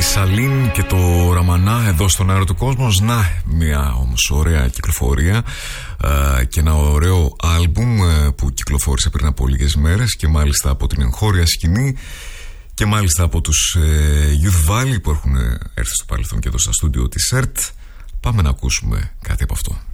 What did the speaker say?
Σαλίν και το Ραμανά εδώ στον Αέρα του Κόσμος. Να, μια όμως ωραία κυκλοφορία και ένα ωραίο άλμπουμ που κυκλοφόρησε πριν από λίγες μέρες και μάλιστα από την εγχώρια σκηνή και μάλιστα από τους Youth Valley που έχουν έρθει στο παρελθόν και εδώ στα στούντιο της ΕΡΤ. Πάμε να ακούσουμε κάτι από αυτό.